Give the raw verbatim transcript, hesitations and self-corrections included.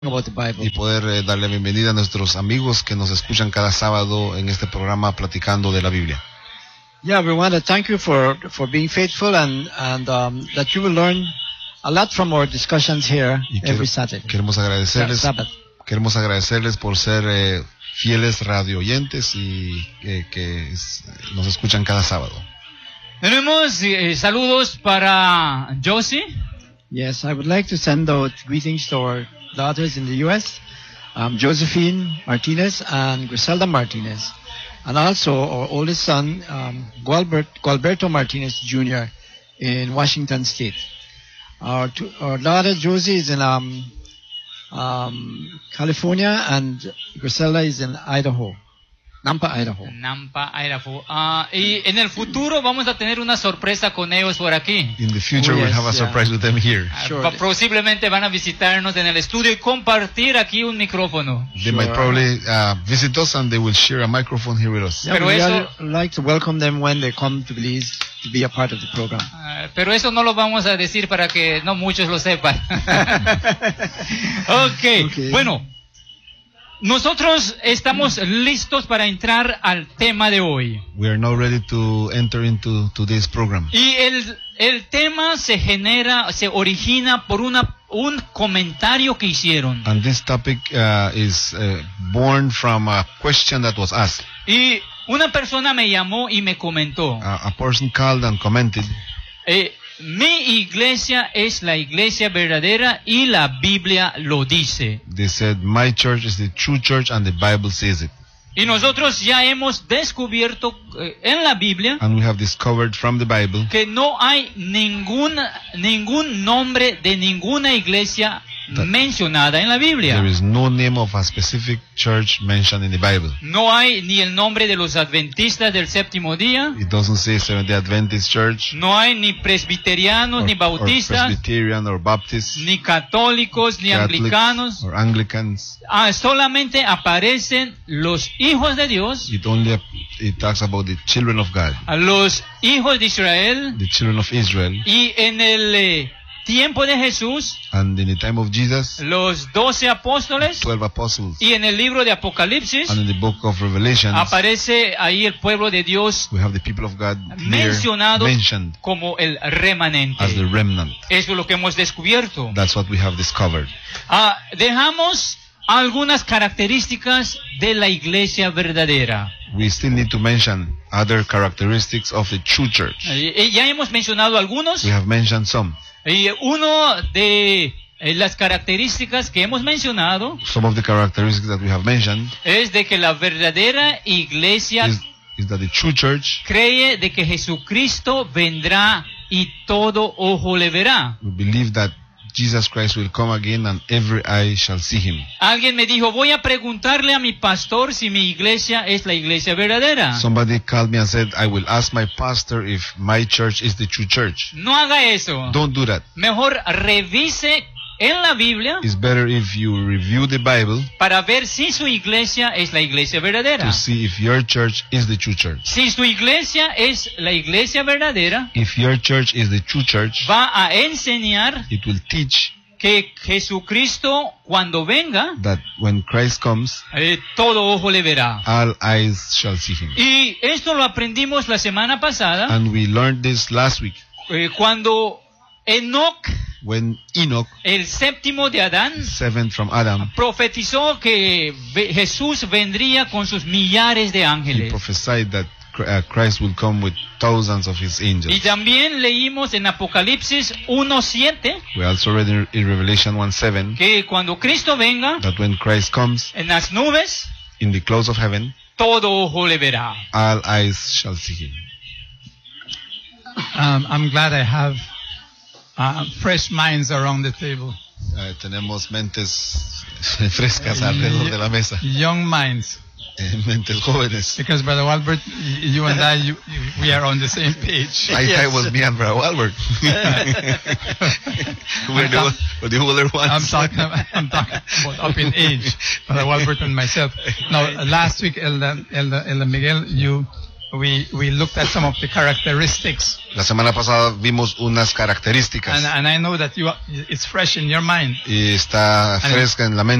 about the Bible. Y poder eh, darle bienvenida a nuestros amigos que nos escuchan cada sábado en este programa platicando de la Biblia. Yeah, we want to thank you for for being faithful and and um, that you will learn a lot from our discussions here Y every quiero, Saturday. queremos agradecerles, Sabbath. queremos agradecerles por ser eh, fieles radio oyentes y eh, que es, nos escuchan cada sábado. Tenemos eh, saludos para Josie. Yes, I would like to send out greetings to our daughters in the U S, um, Josephine Martinez and Griselda Martinez, and also our oldest son, um, Gualbert, Gualberto Martinez Junior in Washington State. Our, two, our daughter Josie is in um, um, California, and Griselda is in Idaho, Nampa, Idaho. Nampa, Idaho. Ah, y en el futuro vamos a tener una sorpresa con ellos por aquí. In the future Oh, yes, we'll have a yeah. surprise with them here. Ah, Sure. pa- Posiblemente van a visitarnos en el estudio y compartir aquí un micrófono. They Sure. might probably uh, visit us and they will share a microphone here with us. Yeah, Pero we eso- would like to welcome them when they come to Belize to be a part of the program. Ah, pero eso no lo vamos a decir para que no muchos lo sepan. okay. Okay. Bueno, nosotros estamos listos para entrar al tema de hoy. We are now ready to enter into today's program. Y el, el tema se genera, se origina por una, un comentario que hicieron. And this topic uh, is uh, born from a question that was asked. Y una persona me llamó y me comentó, Uh, a person called and commented, eh, mi iglesia es la iglesia verdadera y la Biblia lo dice. they said, my church is the true church and the Bible says it. Y nosotros ya hemos descubierto eh, en la Biblia And we have discovered from the Bible que no hay ningún, ningún nombre de ninguna iglesia That- mencionada en la Biblia. there is no name of a specific church mentioned in the Bible. No hay ni el nombre de los adventistas del séptimo día. It doesn't say Seventh-day Adventist Church No hay ni presbiterianos, or, ni or bautistas, Presbyterian or Baptist, ni católicos, ni Catholics anglicanos. or Anglicans. Ah, solamente aparecen los hijos de Dios, It only it talks about the children of God, a los hijos de Israel. the children of Israel. Y en el eh, tiempo de Jesús, And in the time of Jesus, los doce apóstoles. twelve apostles. Y en el libro de Apocalipsis And in the book of Revelation, aparece ahí el pueblo de Dios we have the people of God here mencionado mentioned como el remanente. as the remnant. Eso es lo que hemos descubierto. That's what we have discovered. Ah, dejamos algunas características de la iglesia verdadera. We still need to mention other characteristics of the true church. Eh, eh, ya hemos mencionado algunos. We have mentioned some. Y uno de eh, las características que hemos mencionado Some of the characteristics that we have mentioned es de que la verdadera iglesia is, is that the true church, cree de que Jesucristo vendrá y todo ojo le verá. we believe that Jesus Christ will come again and every eye shall see him. Alguien me dijo, voy a preguntarle a mi pastor si mi iglesia es la iglesia verdadera. Somebody called me and said, I will ask my pastor if my church is the true church. No haga eso. Don't do that. Mejor revise en la Biblia It's better if you review the Bible para ver si su iglesia es la iglesia verdadera. to see if your church is the true church. Si su iglesia es la iglesia verdadera, If your church is the true church, va a enseñar it will teach que Jesucristo cuando venga, that when Christ comes, eh, todo ojo le verá. all eyes shall see him. Y esto lo aprendimos la semana pasada, And we learned this last week eh, cuando Enoc, when Enoch, el séptimo de Adán, seventh from Adam, profetizó que ve- Jesús vendría con sus millares de he ángeles. prophesied that uh, Christ will come with thousands of his Y angels. también leímos en Apocalipsis uno siete We also read in, in Revelation one seven que cuando Cristo venga that when Christ comes en las nubes, in the clouds of heaven, todo ojo le verá. all eyes shall see him. Um, I'm glad I have uh, fresh minds around the table. Uh, tenemos mentes frescas alrededor de la mesa, Young minds. eh, mentes jóvenes. Because Brother Albert, y- you and I, you, you, we are on the same page. I, I was me and Brother Albert. We're the, I'm we're the older ones. I'm talking, I'm talking about up in age, Brother Albert and myself. Now, last week, Elder, Elder, Elder Miguel, you we, we looked at some of the characteristics. La semana pasada vimos unas características And, and I know that you are, it's fresh in your mind. y está fresca en la mente.